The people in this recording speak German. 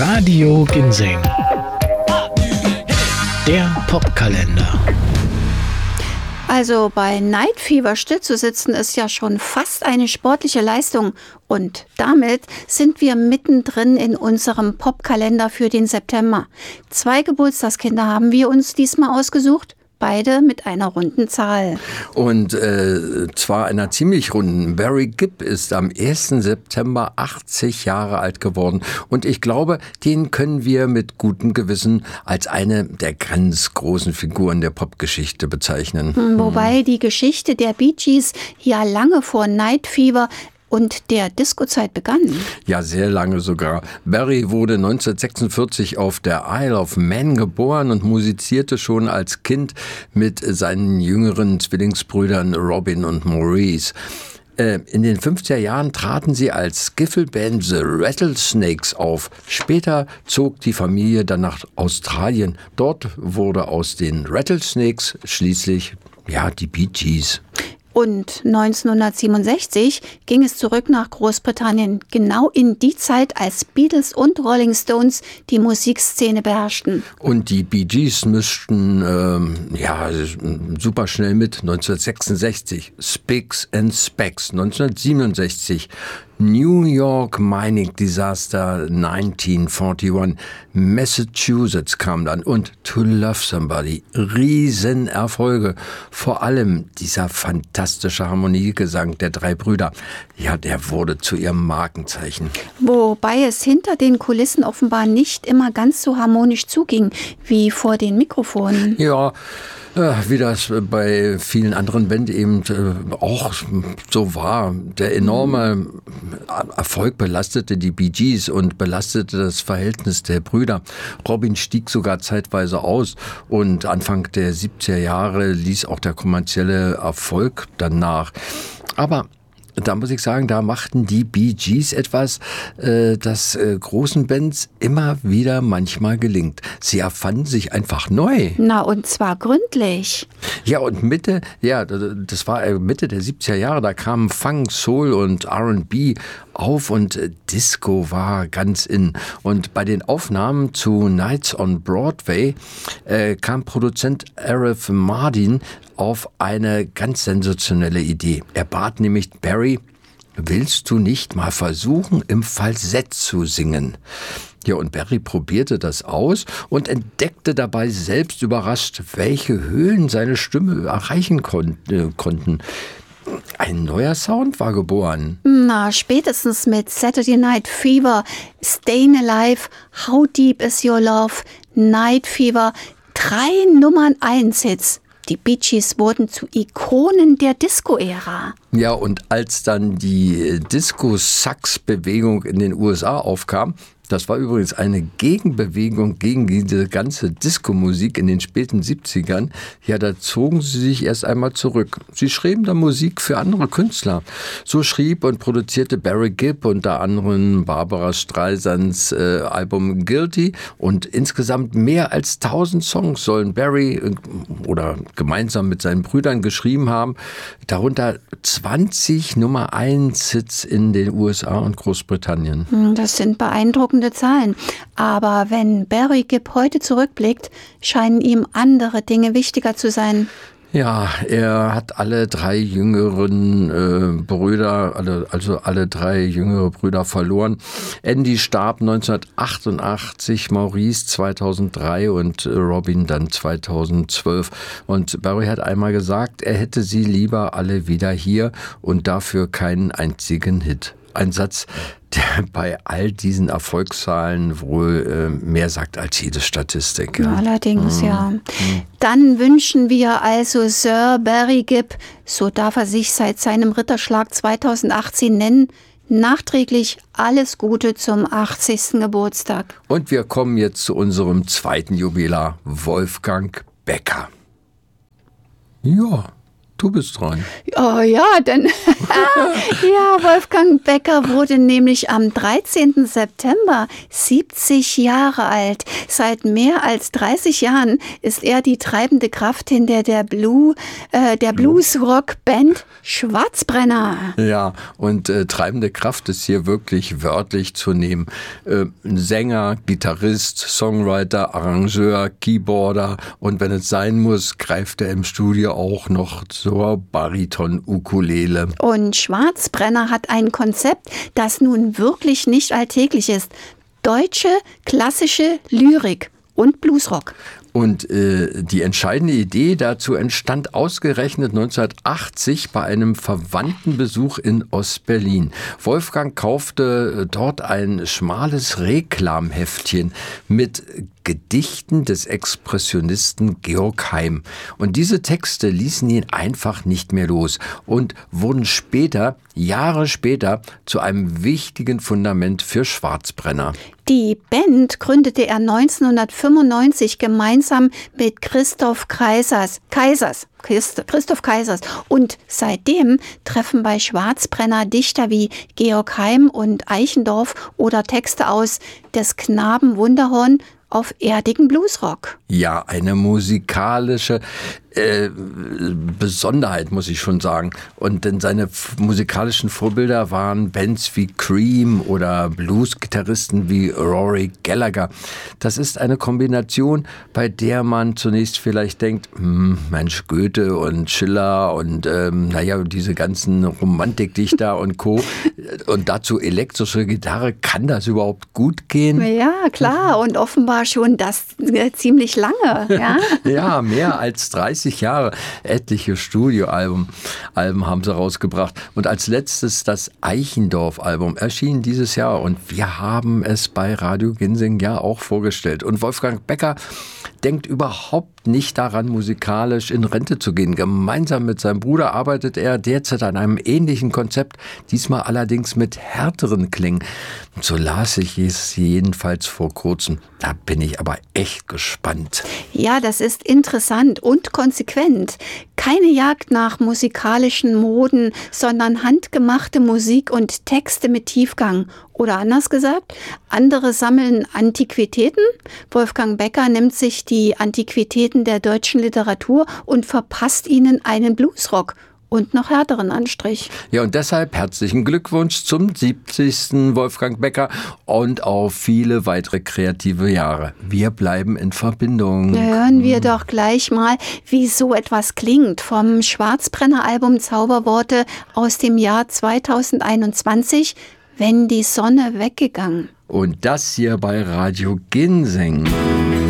Radio Ginseng. Der Popkalender. Also bei Night Fever still zu sitzen ist ja schon fast eine sportliche Leistung. Und damit sind wir mittendrin in unserem Popkalender für den September. 2 Geburtstagskinder haben wir uns diesmal ausgesucht. Beide mit einer runden Zahl. Und zwar einer ziemlich runden. Barry Gibb ist am 1. September 80 Jahre alt geworden. Und ich glaube, den können wir mit gutem Gewissen als eine der ganz großen Figuren der Popgeschichte bezeichnen. Wobei die Geschichte der Bee Gees ja lange vor Night Fever und der Disco-Zeit begann. Ja, sehr lange sogar. Barry wurde 1946 auf der Isle of Man geboren und musizierte schon als Kind mit seinen jüngeren Zwillingsbrüdern Robin und Maurice. In den 50er Jahren traten sie als Skiffle-Band The Rattlesnakes auf. Später zog die Familie dann nach Australien. Dort wurde aus den Rattlesnakes schließlich die Bee Gees. Und 1967 ging es zurück nach Großbritannien, genau in die Zeit, als Beatles und Rolling Stones die Musikszene beherrschten. Und die Bee Gees mischten super schnell mit. 1966 Spicks and Specks, 1967 New York Mining Disaster 1941, Massachusetts kam dann und To Love Somebody, Riesenerfolge. Vor allem dieser fantastische Harmoniegesang der 3 Brüder, der wurde zu ihrem Markenzeichen. Wobei es hinter den Kulissen offenbar nicht immer ganz so harmonisch zuging wie vor den Mikrofonen. Ja, wie das bei vielen anderen Bands eben auch so war. Der enorme Erfolg belastete die Bee Gees und belastete das Verhältnis der Brüder. Robin stieg sogar zeitweise aus und Anfang der 70er Jahre ließ auch der kommerzielle Erfolg danach. Aber da muss ich sagen, da machten die Bee Gees etwas, das großen Bands immer wieder manchmal gelingt. Sie erfanden sich einfach neu. Na, und zwar gründlich. Ja, und das war Mitte der 70er Jahre, da kamen Funk, Soul und R&B auf und Disco war ganz in. Und bei den Aufnahmen zu Nights on Broadway kam Produzent Arif Mardin auf eine ganz sensationelle Idee. Er bat nämlich Barry, willst du nicht mal versuchen, im Falsett zu singen? Ja, und Barry probierte das aus und entdeckte dabei selbst überrascht, welche Höhen seine Stimme erreichen konnten. Ein neuer Sound war geboren. Na, spätestens mit Saturday Night Fever, Stayin' Alive, How Deep Is Your Love, Night Fever, 3 Nummer-1-Hits. Die Bee Gees wurden zu Ikonen der Disco-Ära. Ja, und als dann die Disco-Sax-Bewegung in den USA aufkam, das war übrigens eine Gegenbewegung gegen diese ganze Disco-Musik in den späten 70ern. Ja, da zogen sie sich erst einmal zurück. Sie schrieben dann Musik für andere Künstler. So schrieb und produzierte Barry Gibb unter anderem Barbara Streisands Album Guilty. Und insgesamt mehr als 1000 Songs sollen Barry oder gemeinsam mit seinen Brüdern geschrieben haben. Darunter 20 Nummer-1-Hits in den USA und Großbritannien. Das sind beeindruckende Zahlen. Aber wenn Barry Gibb heute zurückblickt, scheinen ihm andere Dinge wichtiger zu sein. Ja, er hat alle 3 jüngeren Brüder, alle 3 jüngere Brüder verloren. Andy starb 1988, Maurice 2003 und Robin dann 2012. Und Barry hat einmal gesagt, er hätte sie lieber alle wieder hier und dafür keinen einzigen Hit. Ein Satz, der bei all diesen Erfolgszahlen wohl mehr sagt als jede Statistik. Ja. Allerdings, ja. Dann wünschen wir also Sir Barry Gibb, so darf er sich seit seinem Ritterschlag 2018 nennen, nachträglich alles Gute zum 80. Geburtstag. Und wir kommen jetzt zu unserem 2. Jubilar, Wolfgang Becker. Ja, Du bist dran. Oh ja, denn ja, Wolfgang Becker wurde nämlich am 13. September 70 Jahre alt. Seit mehr als 30 Jahren ist er die treibende Kraft hinter der Blues-Rock-Band Schwarzbrenner. Ja, und treibende Kraft ist hier wirklich wörtlich zu nehmen. Sänger, Gitarrist, Songwriter, Arrangeur, Keyboarder und wenn es sein muss, greift er im Studio auch noch zur Bariton-Ukulele. Und Schwarzbrenner hat ein Konzept, das nun wirklich nicht alltäglich ist. Deutsche, klassische Lyrik und Bluesrock. Und die entscheidende Idee dazu entstand ausgerechnet 1980 bei einem Verwandtenbesuch in Ostberlin. Wolfgang kaufte dort ein schmales Reklamheftchen mit Gedichten des Expressionisten Georg Heim. Und diese Texte ließen ihn einfach nicht mehr los und wurden später, Jahre später, zu einem wichtigen Fundament für Schwarzbrenner. Die Band gründete er 1995 gemeinsam mit Christoph Kaisers. Und seitdem treffen bei Schwarzbrenner Dichter wie Georg Heim und Eichendorff oder Texte aus des Knaben Wunderhorn auf erdigen Bluesrock. Ja, eine musikalische Besonderheit, muss ich schon sagen. Und denn seine musikalischen Vorbilder waren Bands wie Cream oder Blues-Gitarristen wie Rory Gallagher. Das ist eine Kombination, bei der man zunächst vielleicht denkt, Mensch, Goethe und Schiller und diese ganzen Romantikdichter und Co. Und dazu elektrische Gitarre, kann das überhaupt gut gehen? Ja, klar. Und offenbar schon das ziemlich lange. Ja, ja, mehr als 30 Jahre. Etliche Studioalben haben sie rausgebracht. Und als letztes das Eichendorff-Album erschien dieses Jahr. Und wir haben es bei Radio Ginseng ja auch vorgestellt. Und Wolfgang Becker denkt überhaupt nicht daran, musikalisch in Rente zu gehen. Gemeinsam mit seinem Bruder arbeitet er derzeit an einem ähnlichen Konzept, diesmal allerdings mit härteren Klängen. So las ich es jedenfalls vor kurzem. Da bin ich aber echt gespannt. Ja, das ist interessant und konsequent. Keine Jagd nach musikalischen Moden, sondern handgemachte Musik und Texte mit Tiefgang. Oder anders gesagt, andere sammeln Antiquitäten. Wolfgang Becker nimmt sich die Antiquitäten der deutschen Literatur und verpasst ihnen einen Bluesrock und noch härteren Anstrich. Ja, und deshalb herzlichen Glückwunsch zum 70. Wolfgang Becker und auf viele weitere kreative Jahre. Wir bleiben in Verbindung. Hören wir doch gleich mal, wie so etwas klingt vom Schwarzbrenner-Album Zauberworte aus dem Jahr 2021, Wenn die Sonne weggegangen. Und das hier bei Radio Ginseng.